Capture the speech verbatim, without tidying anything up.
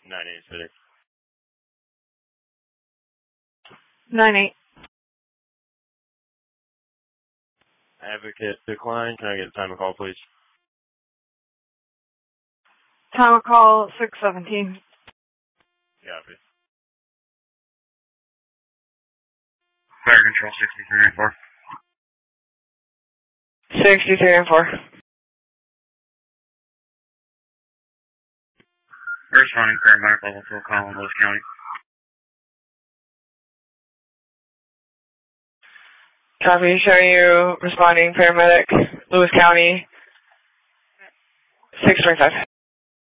nine eight six. nine eight. Advocate decline. Can I get the time of call, please? Time of call, six seventeen. Copy. Fire control sixty-three and four. sixty-three and four. Responding paramedic level two call in Lewis County. Copy, show you responding paramedic, Lewis County, six twenty-five.